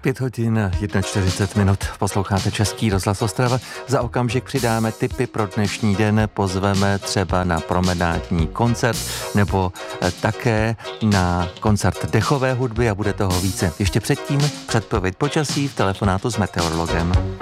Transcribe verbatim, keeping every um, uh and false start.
Pět hodin, čtyřicet jedna minut, posloucháte Český rozhlas Ostrava. Za okamžik přidáme tipy pro dnešní den, pozveme třeba na promenádní koncert nebo také na koncert dechové hudby a bude toho více. Ještě předtím předpověď počasí v telefonátu s meteorologem.